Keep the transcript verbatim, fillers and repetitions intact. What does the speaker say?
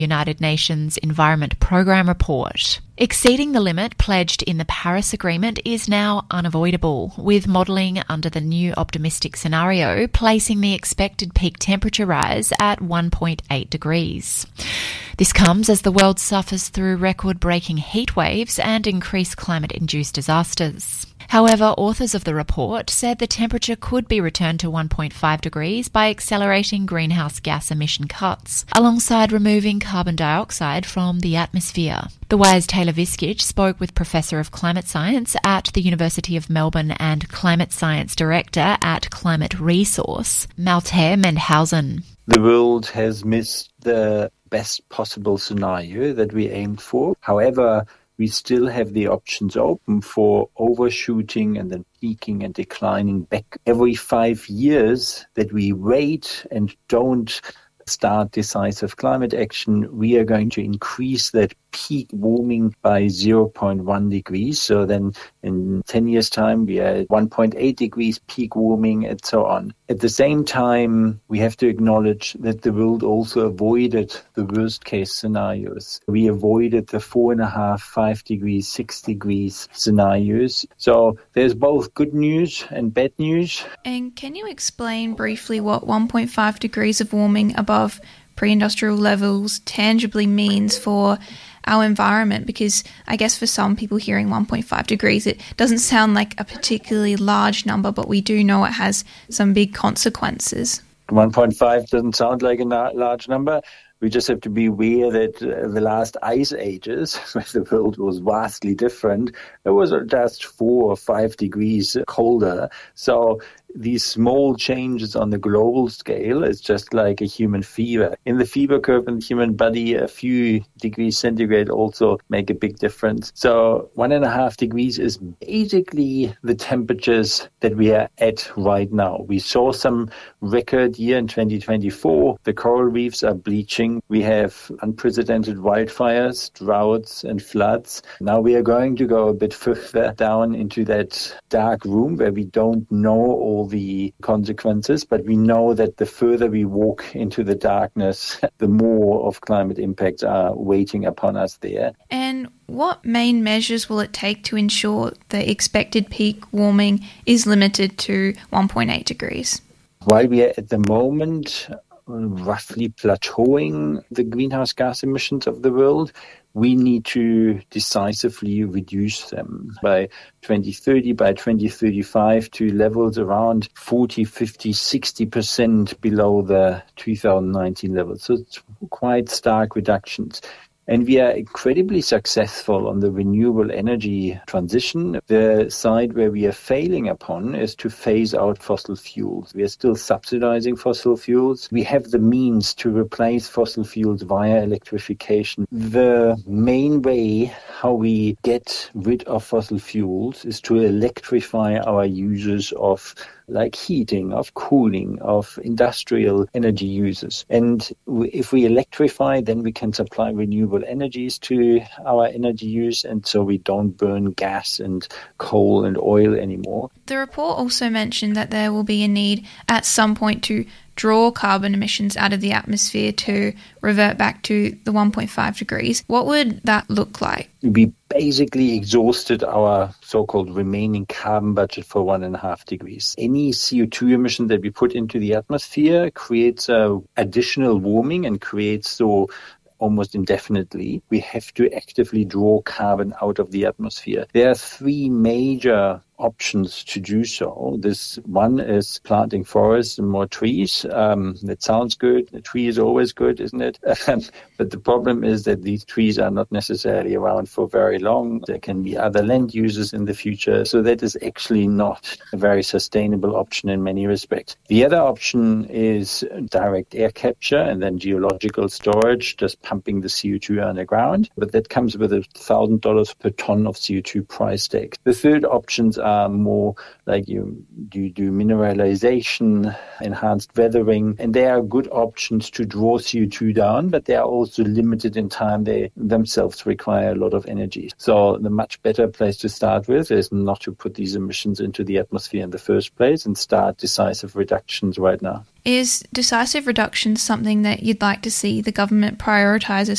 United Nations Environment Programme report. Exceeding the limit pledged in the Paris Agreement is now unavoidable, with modelling under the new optimistic scenario placing the expected peak temperature rise at one point eight degrees. This comes as the world suffers through record-breaking heat waves and increased climate-induced disasters. However, authors of the report said the temperature could be returned to one point five degrees by accelerating greenhouse gas emission cuts, alongside removing carbon dioxide from the atmosphere. The Wire's Taylor Viskich spoke with Professor of Climate Science at the University of Melbourne and Climate Science Director at Climate Resource, Malte Mendhausen. The world has missed the best possible scenario that we aimed for. However, we still have the options open for overshooting and then peaking and declining back every five years that we wait and don't start decisive climate action. We are going to increase that peak warming by zero point one degrees. So then in ten years' time, we are at one point eight degrees peak warming and so on. At the same time, we have to acknowledge that the world also avoided the worst case scenarios. We avoided the four and a half, five degrees, six degrees scenarios. So there's both good news and bad news. And can you explain briefly what one point five degrees of warming above pre-industrial levels tangibly means for our environment? Because I guess for some people hearing one point five degrees, it doesn't sound like a particularly large number, but we do know it has some big consequences. one point five doesn't sound like a large number. We just have to be aware that uh, the last ice ages, where the world was vastly different, it was just four or five degrees colder. So these small changes on the global scale is just like a human fever. In the fever curve in the human body, a few degrees centigrade also make a big difference. So one and a half degrees is basically the temperatures that we are at right now. We saw some record year in twenty twenty-four. The coral reefs are bleaching. We have unprecedented wildfires, droughts and floods. Now we are going to go a bit further down into that dark room where we don't know all the consequences, but we know that the further we walk into the darkness, the more of climate impacts are waiting upon us there. And what main measures will it take to ensure the expected peak warming is limited to one point eight degrees? While we are at the moment roughly plateauing the greenhouse gas emissions of the world, we need to decisively reduce them by twenty thirty, by twenty thirty-five to levels around forty, fifty, sixty percent below the two thousand nineteen levels. So it's quite stark reductions. And we are incredibly successful on the renewable energy transition. The side where we are failing upon is to phase out fossil fuels. We are still subsidizing fossil fuels. We have the means to replace fossil fuels via electrification. The main way how we get rid of fossil fuels is to electrify our users of like heating, of cooling, of industrial energy users. And if we electrify, then we can supply renewable energies to our energy use, and so we don't burn gas and coal and oil anymore. The report also mentioned that there will be a need at some point to draw carbon emissions out of the atmosphere to revert back to the one point five degrees. What would that look like? We basically exhausted our so-called remaining carbon budget for one and a half degrees. Any C O two emission that we put into the atmosphere creates uh, additional warming and creates so almost indefinitely. We have to actively draw carbon out of the atmosphere. There are three major options to do so. This one is planting forests and more trees. Um, that sounds good. A tree is always good, isn't it? But the problem is that these trees are not necessarily around for very long. There can be other land uses in the future. So that is actually not a very sustainable option in many respects. The other option is direct air capture and then geological storage, just pumping the C O two underground. But that comes with a one thousand dollars per ton of C O two price tag. The third options are are more like you do, do mineralization, enhanced weathering, and they are good options to draw C O two down, but they are also limited in time. They themselves require a lot of energy. So the much better place to start with is not to put these emissions into the atmosphere in the first place and start decisive reductions right now. Is decisive reduction something that you'd like to see the government prioritise as